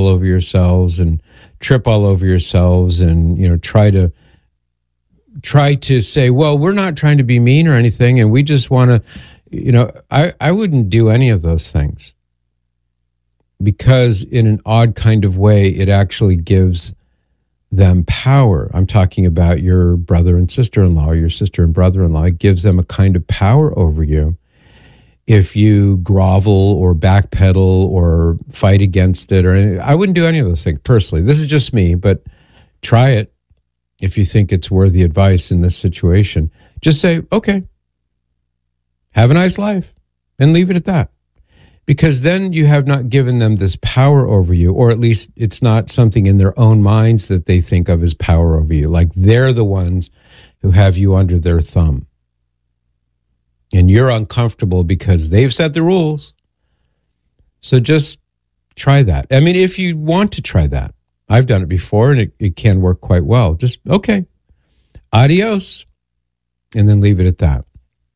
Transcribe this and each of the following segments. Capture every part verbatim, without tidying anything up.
all over yourselves and trip all over yourselves and, you know, try to try to say, well, we're not trying to be mean or anything, and we just want to, you know, I, I wouldn't do any of those things, because in an odd kind of way, it actually gives them power. I'm talking about your brother and sister-in-law, or your sister and brother-in-law. It gives them a kind of power over you. If you grovel or backpedal or fight against it, or anything, I wouldn't do any of those things personally. This is just me, but try it if you think it's worthy advice in this situation. Just say, okay, have a nice life, and leave it at that. Because then you have not given them this power over you, or at least it's not something in their own minds that they think of as power over you. Like they're the ones who have you under their thumb. And you're uncomfortable because they've set the rules. So just try that. I mean, if you want to try that, I've done it before and it, it can work quite well. Just, okay, adios, and then leave it at that.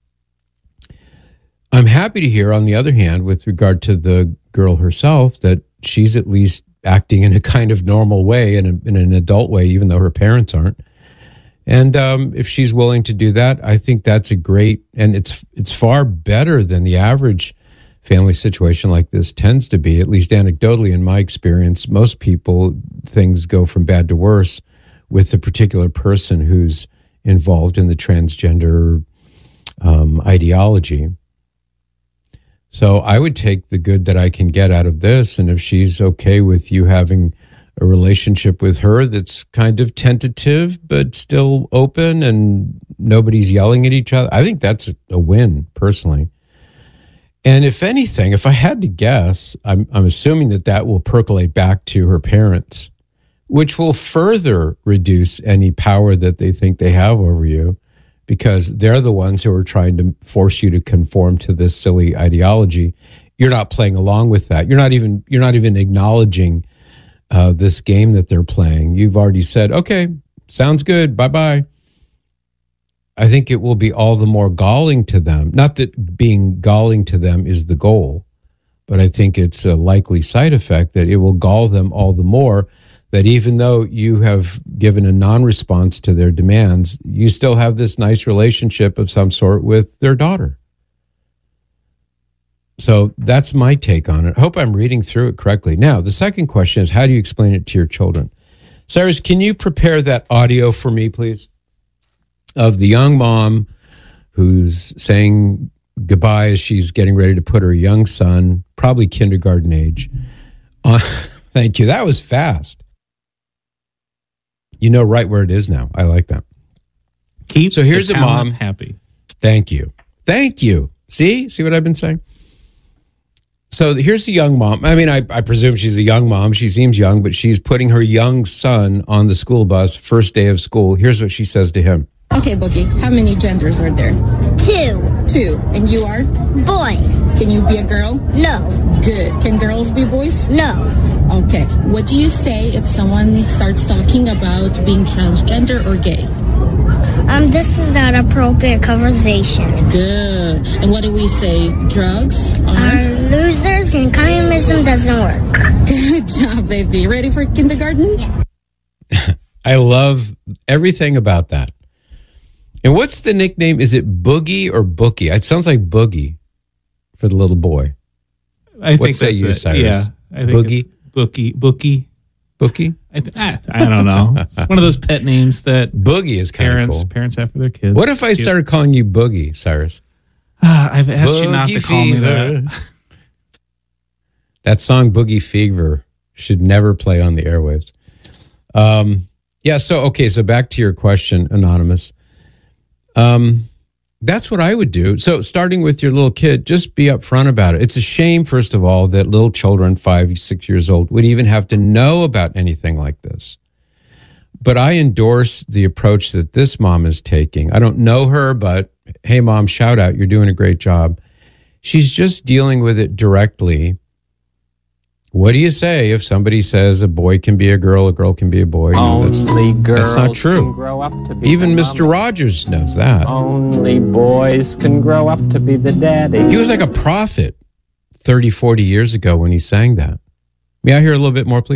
I'm happy to hear, on the other hand, with regard to the girl herself, that she's at least acting in a kind of normal way, in, a, in an adult way, even though her parents aren't. And um, if she's willing to do that, I think that's a great, and it's it's far better than the average family situation like this tends to be, at least anecdotally in my experience. Most people, things go from bad to worse with the particular person who's involved in the transgender um, ideology. So I would take the good that I can get out of this, and if she's okay with you having a relationship with her that's kind of tentative but still open and nobody's yelling at each other, I think that's a win, personally. And if anything, if I had to guess, I'm, I'm assuming that that will percolate back to her parents, which will further reduce any power that they think they have over you, because they're the ones who are trying to force you to conform to this silly ideology. You're not playing along with that. You're not even you're not even acknowledging uh, this game that they're playing. You've already said, okay, sounds good, bye-bye. I think it will be all the more galling to them. Not that being galling to them is the goal, but I think it's a likely side effect that it will gall them all the more, that even though you have given a non-response to their demands, you still have this nice relationship of some sort with their daughter. So that's my take on it. I hope I'm reading through it correctly. Now, the second question is, how do you explain it to your children? Cyrus, can you prepare that audio for me, please, of the young mom who's saying goodbye as she's getting ready to put her young son, probably kindergarten age, on. Thank you. That was fast. You know right where it is now. I like that. Keep so here's a mom happy. Thank you. Thank you. See? See what I've been saying? So here's the young mom. I mean, I, I presume she's a young mom. She seems young, but she's putting her young son on the school bus, first day of school. Here's what she says to him. Okay, Boogie, how many genders are there? Two. Two. And you are? Boy. Can you be a girl? No. Good. Can girls be boys? No. Okay. What do you say if someone starts talking about being transgender or gay? Um, this is not appropriate conversation. Good. And what do we say? Drugs are... are losers and communism doesn't work. Good job, baby. Ready for kindergarten? Yeah. I love everything about that. And what's the nickname? Is it Boogie or Bookie? It sounds like Boogie for the little boy. I what think say that's you, it. Cyrus? Yeah, I think Boogie? Bookie, Bookie, Bookie? I, th- I, I don't know. It's one of those pet names that Boogie is kind of parents cool. parents have for their kids. What if I started calling you Boogie, Cyrus? Uh, I've asked Boogie you not to call fever. me that. That song Boogie Fever should never play on the airwaves. Um, yeah, so, okay, so back to your question, Anonymous. Um, that's what I would do. So starting with your little kid, just be upfront about it. It's a shame, first of all, that little children, five, six years old, would even have to know about anything like this. But I endorse the approach that this mom is taking. I don't know her, but hey, mom, shout out. You're doing a great job. She's just dealing with it directly. What do you say if somebody says a boy can be a girl, a girl can be a boy? No, that's, Only girls that's not true. can grow up to be Even the Mister mama. Rogers knows that. Only boys can grow up to be the daddy. He was like a prophet thirty, forty years ago when he sang that. May I hear a little bit more, please?